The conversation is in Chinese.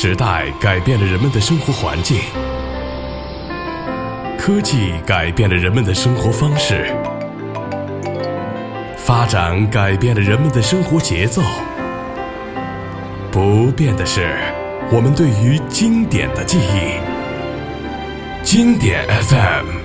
时代改变了人们的生活环境，科技改变了人们的生活方式，发展改变了人们的生活节奏。不变的是我们对于经典的记忆。经典 FM。